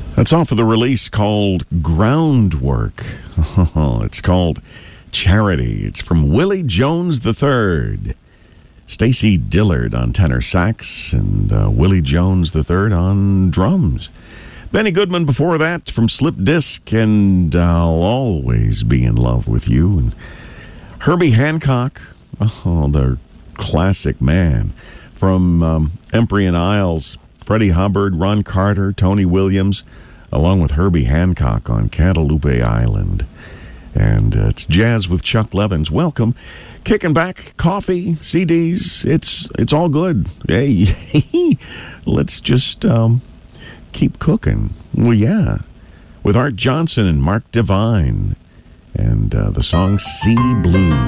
That's off of the release called Groundwork. It's called Charity. It's from Willie Jones III. Stacy Dillard on tenor sax and Willie Jones III on drums. Benny Goodman before that from Slip Disc and I'll Always Be in Love with You. And Herbie Hancock, the classic man, from Emperor and Isles, Freddie Hubbard, Ron Carter, Tony Williams, along with Herbie Hancock on Cantaloupe Island. And it's Jazz with Chuck Levins. Welcome. Kicking back, coffee, CDs, it's all good. Hey, let's just keep cooking. Well, yeah. With Art Johnson and Mark Divine. And the song Sea Blues.